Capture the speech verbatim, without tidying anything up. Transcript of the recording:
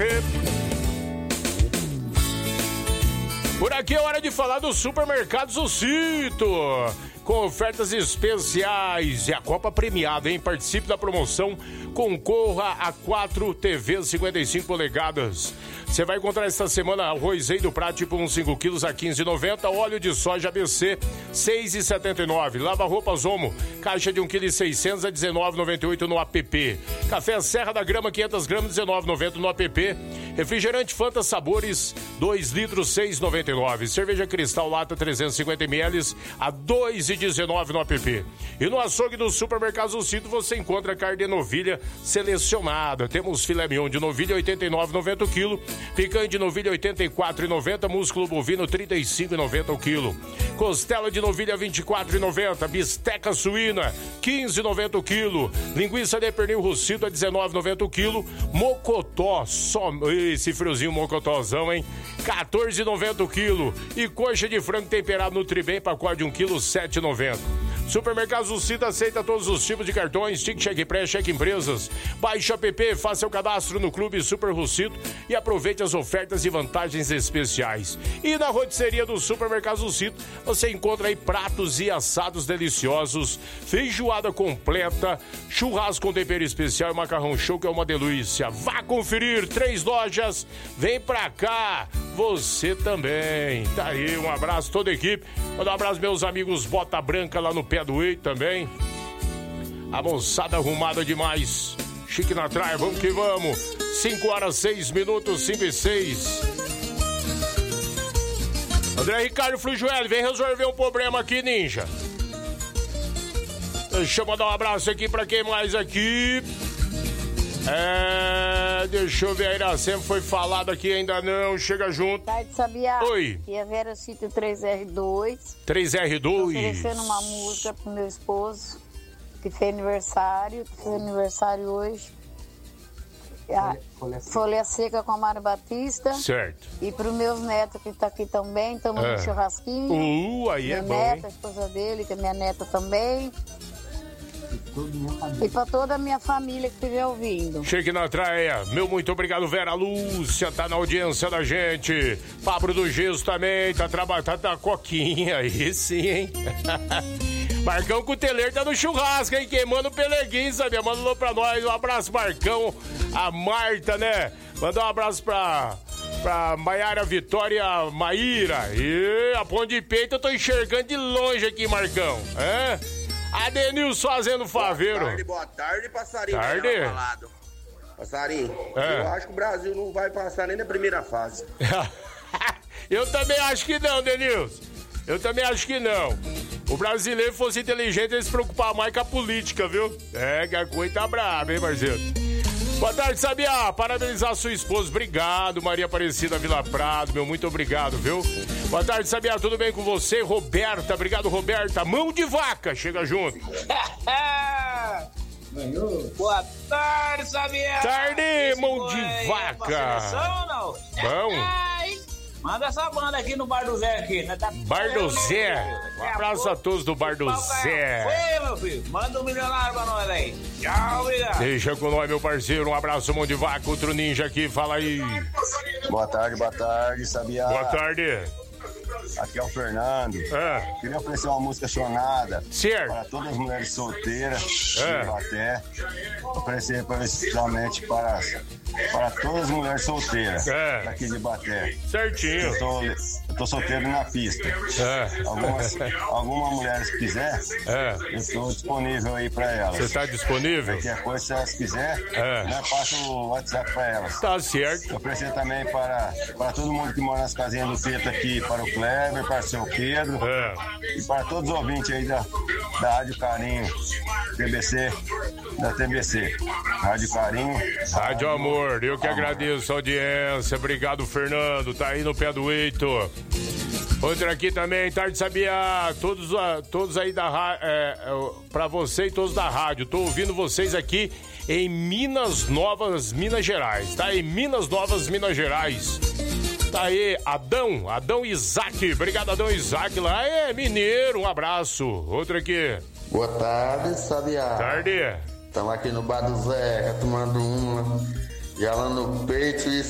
Por aqui é hora de falar do Supermercado Zocito, com ofertas especiais e a Copa premiada, hein? Participe da promoção, concorra a quatro T Vs cinquenta e cinco polegadas. Você vai encontrar esta semana arroz Rei do Prata tipo uns cinco quilos a quinze reais e noventa centavos, óleo de soja A B C seis reais e setenta e nove centavos, lava-roupas Omo, caixa de um vírgula seis quilos a dezenove reais e noventa e oito centavos no app. Café Serra da Grama quinhentas gramas dezenove reais e noventa centavos no app. Refrigerante Fanta Sabores dois litros seis reais e noventa e nove centavos. Cerveja Cristal Lata trezentos e cinquenta mililitros a dois reais e dezenove centavos no app. E no açougue do Supermercado Zocito você encontra carne de novilha selecionada. Temos filé mignon de novilha oitenta e nove reais e noventa centavos o quilo, picanha de novilha oitenta e quatro reais e noventa centavos, músculo bovino trinta e cinco reais e noventa centavos o quilo, costela de novilha vinte e quatro reais e noventa centavos, bisteca suína quinze reais e noventa centavos o quilo, linguiça de pernil russido a dezenove reais e noventa centavos o quilo, mocotó, só esse friozinho mocotózão, hein? quatorze reais e noventa centavos o quilo, e coxa de frango temperado Nutribem, pacote de um quilo, sete reais e noventa centavos. Supermercado Zocito aceita todos os tipos de cartões, Tic, Cheque Pré, Cheque Empresas. Baixe o app, faça o cadastro no Clube Super Zocito e aproveite as ofertas e vantagens especiais. E na rotisseria do Supermercado Zocito você encontra aí pratos e assados deliciosos, feijoada completa, churrasco com tempero especial e macarrão show, que é uma delícia. Vá conferir, três lojas, vem pra cá, você também. Tá aí, um abraço toda a equipe. Manda um abraço meus amigos Bota Branca lá no pé do Eito também. A moçada arrumada demais. Chique na traia, vamos que vamos. cinco horas, seis minutos, cinco e seis. André Ricardo Flujuel, vem resolver um problema aqui, ninja. Deixa eu mandar um abraço aqui pra quem mais aqui. É, deixa eu ver, a Iracema foi falado aqui, ainda não, chega junto. Tarde, Sabiá. Oi. E a Vera Cito três R dois. três R dois. Oferecendo uma música pro meu esposo, que fez aniversário, que fez aniversário hoje. A Folha, Folha Seca com a Mário Batista. Certo. E pros meus netos que tá aqui também, estamos é. no churrasquinho. Uh, aí minha é bom, neta, hein? a esposa dele, que é minha neta também. E pra toda a minha família que estiver ouvindo. Chegue na traia. Meu muito obrigado, Vera Lúcia, tá na audiência da gente. Pablo do Gesso também, tá trabalhando, tá da coquinha, aí sim, hein? Marcão Cuteleiro tá no churrasco, hein? Queimando o peleguinho, sabia? Mandou pra nós, um abraço, Marcão. A Marta, né? Mandar um abraço pra... pra Maiara Vitória Maíra. E a Ponte de Peito eu tô enxergando de longe aqui, Marcão. É? Adenilson fazendo faveiro. Boa tarde, boa tarde, passarinho. Tarde. Passarinho, é. eu acho que o Brasil não vai passar nem na primeira fase. Eu também acho que não, Denilson. Eu também acho que não. O brasileiro fosse inteligente, ele se preocupar mais com a política, viu? É, que a coisa tá brava, hein, parceiro? Boa tarde, Sabiá. Parabenizar a sua esposa. Obrigado, Maria Aparecida Vila Prado, meu, muito obrigado, viu? Boa tarde, Sabiá. Tudo bem com você? Roberta, obrigado, Roberta. Mão de vaca, chega junto. Boa tarde, Sabiá. Tarde, esse mão de é vaca. Seleção, não? Bom. Manda essa banda aqui no Bar do Zé aqui, né? Tá... Bar do Zé. Um abraço a todos do Bar do Zé. Foi, meu filho. Manda um milionário pra nós aí. Tchau, obrigado. Deixa com nós, meu parceiro. Um abraço, mão de vaca. Outro ninja aqui, fala aí. Boa tarde, boa tarde, Sabiá. Boa tarde. Aqui é o Fernando. É. Queria oferecer uma música chonada. Certo. Para todas as mulheres solteiras. É. Até oferecer especialmente para, para todas as mulheres solteiras. É. Aqui de Baté. Certinho. Eu tô, eu tô solteiro na pista. É. Algumas, algumas mulheres que quiser, é. eu estou disponível aí para elas. Você está disponível? Qualquer coisa, se elas quiserem, é. né, passa o WhatsApp para elas. Tá certo. Oferecer também para, para todo mundo que mora nas casinhas do Preto aqui, para o Kleber, para o seu Pedro, é. e para todos os ouvintes aí da, da Rádio Carinho, T B C, da T B C. Rádio Carinho. Rádio Amor, eu que Amor. Agradeço a audiência. Obrigado, Fernando. Tá aí no pé do Eito. Outra aqui também, tarde Sabiá. Todos, todos aí da rádio, é, pra você e todos da rádio. Tô ouvindo vocês aqui em Minas Novas, Minas Gerais. Tá aí, Minas Novas, Minas Gerais. Tá aí, Adão, Adão Isaac. Obrigado, Adão Isaac lá. É mineiro, um abraço. Outra aqui. Boa tarde, Sabiá. Tarde. Estamos aqui no Bar do Zé, tomando uma, gelando no peito e